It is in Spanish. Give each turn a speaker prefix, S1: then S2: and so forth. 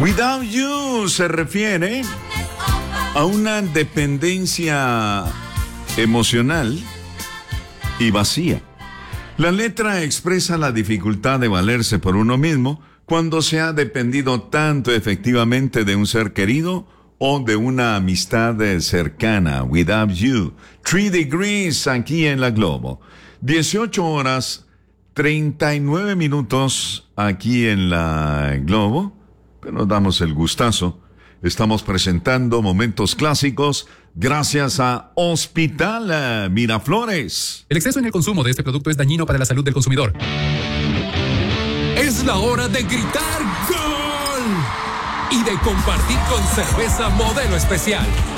S1: Without You se refiere a una dependencia emocional y vacía. La letra expresa la dificultad de valerse por uno mismo cuando se ha dependido tanto efectivamente de un ser querido o de una amistad cercana. Without You. 3 Degrees aquí en la Globo. 18 horas 39 minutos aquí en la Globo. Nos damos el gustazo. Estamos presentando momentos clásicos gracias a Hospital Miraflores.
S2: El exceso en el consumo de este producto es dañino para la salud del consumidor. Es la hora de gritar ¡Gol! Y de compartir con cerveza Modelo Especial.